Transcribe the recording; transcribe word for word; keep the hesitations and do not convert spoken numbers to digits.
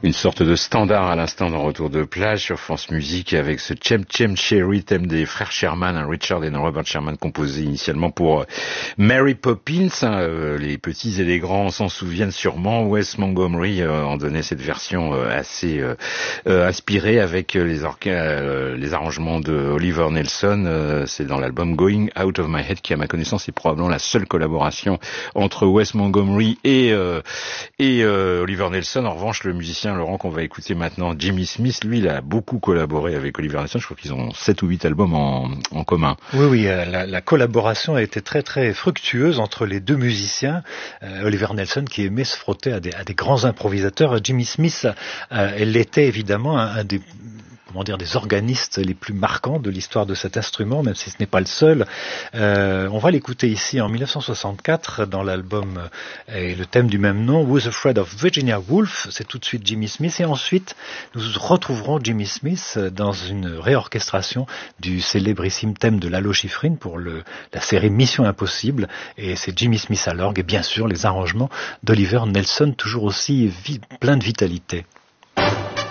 Une sorte de standard à l'instant dans Retour de plage sur France Musique avec ce Chem Chem Cherry, thème des frères Sherman, hein, Richard et Robert Sherman, composé initialement pour Mary Poppins. Hein, euh, les petits et les grands s'en souviennent sûrement. Wes Montgomery euh, en donnait cette version euh, assez euh, euh, inspirée avec les, orca- euh, les arrangements de Oliver Nelson. Euh, c'est dans l'album Going Out of My Head qui, à ma connaissance, est probablement la seule collaboration entre Wes Montgomery et, euh, et euh, Oliver Nelson. En revanche, le musicien Laurent qu'on va écouter maintenant, Jimmy Smith, lui, il a beaucoup collaboré avec Oliver Nelson. Je crois qu'ils ont sept ou huit albums en, en commun. Oui, oui, la, la collaboration a été très très fructueuse entre les deux musiciens. Euh, Oliver Nelson qui aimait se frotter à des, à des grands improvisateurs. Jimmy Smith, euh, elle était évidemment un, un des comment dire, des organistes les plus marquants de l'histoire de cet instrument, même si ce n'est pas le seul. Euh, on va l'écouter ici en dix-neuf cent soixante-quatre dans l'album euh, et le thème du même nom, Who's Afraid of Virginia Woolf. C'est tout de suite Jimmy Smith et ensuite nous retrouverons Jimmy Smith dans une réorchestration du célébrissime thème de Lalo Schifrin pour le, la série Mission Impossible, et c'est Jimmy Smith à l'orgue et bien sûr les arrangements d'Oliver Nelson toujours aussi vi- plein de vitalité.